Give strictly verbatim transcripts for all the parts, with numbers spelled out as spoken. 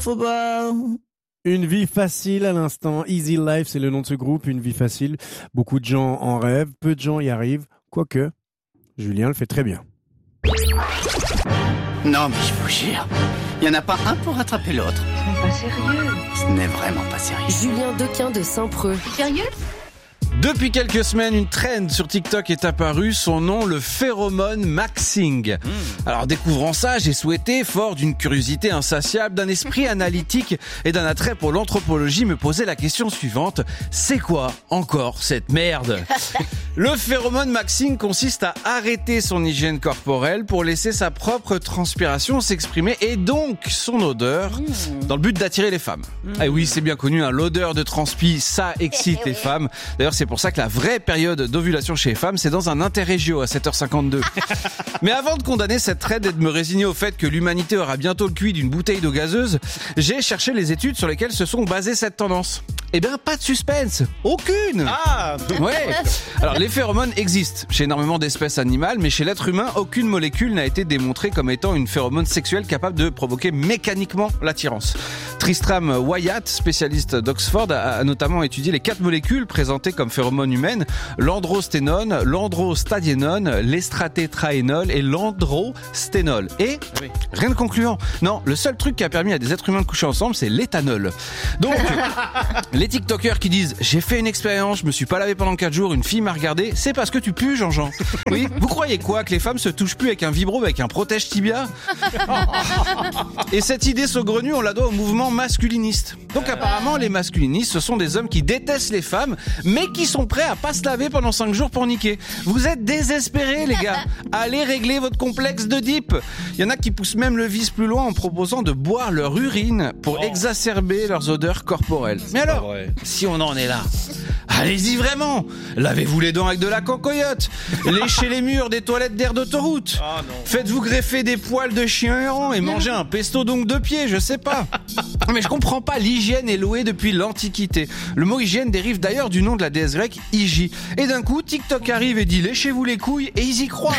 faut pas... Une vie facile à l'instant. Easy Life, c'est le nom de ce groupe. Une vie facile. Beaucoup de gens en rêvent. Peu de gens y arrivent. Quoique, Julien le fait très bien. Non, mais je vous jure, il n'y en a pas un pour rattraper l'autre. Ce n'est pas sérieux. Ce n'est vraiment pas sérieux. Julien Dequin de Saint-Preux. Sérieux ? Depuis quelques semaines, une trend sur TikTok est apparue, son nom, le phéromone maxing. Mmh. Alors découvrant ça, j'ai souhaité, fort d'une curiosité insatiable, d'un esprit analytique et d'un attrait pour l'anthropologie, me poser la question suivante. C'est quoi encore cette merde ? Le phéromone maxing consiste à arrêter son hygiène corporelle pour laisser sa propre transpiration s'exprimer et donc son odeur mmh. dans le but d'attirer les femmes. Mmh. Ah oui, c'est bien connu, hein, l'odeur de transpi, ça excite les femmes. D'ailleurs, c'est pour ça que la vraie période d'ovulation chez les femmes, c'est dans un interrégio à sept heures cinquante-deux. Mais avant de condamner cette trade et de me résigner au fait que l'humanité aura bientôt le cuit d'une bouteille d'eau gazeuse, j'ai cherché les études sur lesquelles se sont basées cette tendance. Eh bien, pas de suspense. Aucune. Ah ouais. Alors, les phéromones existent chez énormément d'espèces animales, mais chez l'être humain, aucune molécule n'a été démontrée comme étant une phéromone sexuelle capable de provoquer mécaniquement l'attirance. Tristram Wyatt, spécialiste d'Oxford, a notamment étudié les quatre molécules présentées comme phéromones humaines, l'androsténone, l'androstadiénone, l'estratétraénol et l'androsténol. Et oui. Rien de concluant. Non, le seul truc qui a permis à des êtres humains de coucher ensemble, c'est l'éthanol. Donc, les TikTokers qui disent « J'ai fait une expérience, je me suis pas lavé pendant quatre jours, une fille m'a regardé », c'est parce que tu pues, Jean-Jean. Oui, vous croyez quoi ? Que les femmes se touchent plus avec un vibro, avec un protège tibia ? Et cette idée saugrenue, on la doit au mouvement masculiniste. Donc apparemment, les masculinistes, ce sont des hommes qui détestent les femmes, mais qui sont prêts à pas se laver pendant cinq jours pour niquer. Vous êtes désespérés, les gars. Allez régler votre complexe d'Oedipe. Il y en a qui poussent même le vice plus loin en proposant de boire leur urine pour oh. exacerber leurs odeurs corporelles. Mais alors, si on en est là, allez-y vraiment. Lavez-vous les dents avec de la cancoyote. Léchez les murs des toilettes d'air d'autoroute. Oh, faites-vous greffer des poils de chien errant et mangez un pesto d'ongles de pied, je sais pas. Mais je comprends pas, l'hygiène est louée depuis l'Antiquité. Le mot hygiène dérive d'ailleurs du nom de la déesse grecque Hygie. Et d'un coup, TikTok arrive et dit léchez-vous les couilles et ils y croient.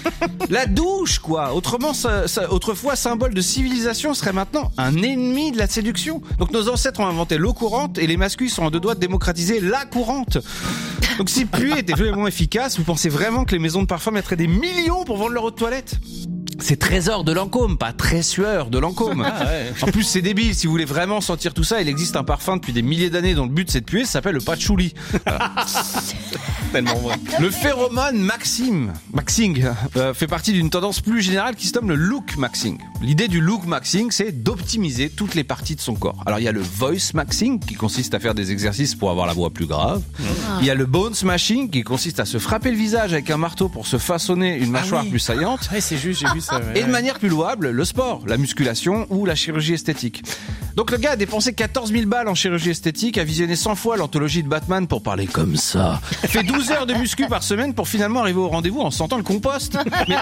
La douche, quoi. Autrement, ça, ça, autrefois, symbole de civilisation serait maintenant un ennemi de la séduction. Donc nos ancêtres ont inventé l'eau courante et les masculins sont en deux doigts de démocratiser la courante. Donc si puer était vraiment efficace, vous pensez vraiment que les maisons de parfum mettraient des millions pour vendre leur eau de toilette ? C'est Trésor de Lancôme, pas Tressueur de Lancôme. Ah ouais. En plus, c'est débile. Si vous voulez vraiment sentir tout ça, il existe un parfum depuis des milliers d'années dont le but c'est de puer, ça s'appelle le patchouli. Voilà. Tellement vrai. Le phéromone maxim, maxing euh, fait partie d'une tendance plus générale qui se nomme le look maxing. L'idée du look maxing, c'est d'optimiser toutes les parties de son corps. Alors, il y a le voice maxing qui consiste à faire des exercices pour avoir la voix plus grave. Ah. Il y a le bone smashing qui consiste à se frapper le visage avec un marteau pour se façonner une mâchoire ah oui. plus saillante. Ouais, c'est juste, j'ai vu ça. Ouais, et de manière plus louable, le sport, la musculation ou la chirurgie esthétique. Donc le gars a dépensé quatorze mille balles en chirurgie esthétique, a visionné cent fois l'anthologie de Batman pour parler comme ça. Fait douze heures de muscu par semaine pour finalement arriver au rendez-vous en sentant le compost. Mais...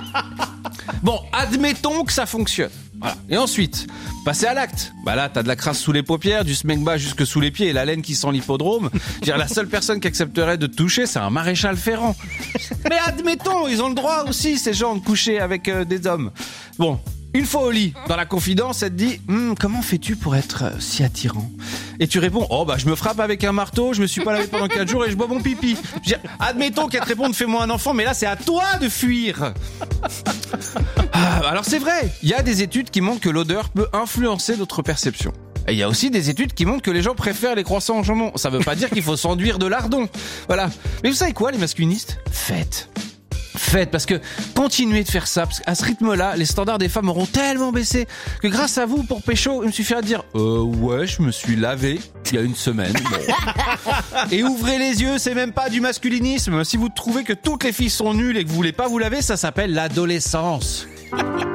Bon, admettons que ça fonctionne. Voilà. Et ensuite, passer à l'acte. Bah là, t'as de la crasse sous les paupières, du smegma jusque sous les pieds et la laine qui sent l'hippodrome. Je veux dire, la seule personne qui accepterait de te toucher, c'est un maréchal Ferrand. Mais admettons, ils ont le droit aussi, ces gens, de coucher avec euh, des hommes. Bon. Une fois au lit, dans la confidence, elle te dit hm, « Comment fais-tu pour être euh, si attirant ?» Et tu réponds « Oh bah je me frappe avec un marteau, je me suis pas lavé pendant quatre jours et je bois mon pipi. » Admettons qu'elle te réponde « Fais-moi un enfant », mais là c'est à toi de fuir. Ah, alors c'est vrai, il y a des études qui montrent que l'odeur peut influencer notre perception. Et il y a aussi des études qui montrent que les gens préfèrent les croissants au jambon. Ça veut pas dire qu'il faut s'enduire de lardon. Voilà. Mais vous savez quoi, les masculinistes ? Faites. Faites, parce que continuez de faire ça, parce qu'à ce rythme-là, les standards des femmes auront tellement baissé que grâce à vous, pour pécho, il me suffira de dire euh, ouais, je me suis lavé il y a une semaine. Bon. Et ouvrez les yeux, c'est même pas du masculinisme. Si vous trouvez que toutes les filles sont nulles et que vous voulez pas vous laver, ça s'appelle l'adolescence.